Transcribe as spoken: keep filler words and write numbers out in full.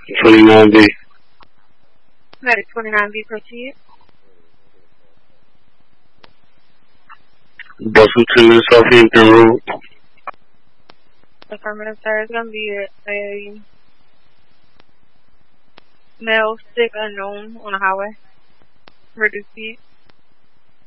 twenty-nine B. Medic twenty-nine B, proceed. Bustle to Southampton Road. Affirmative, sir. It's going to be a, a male, sick, unknown on the highway. Reduce speed.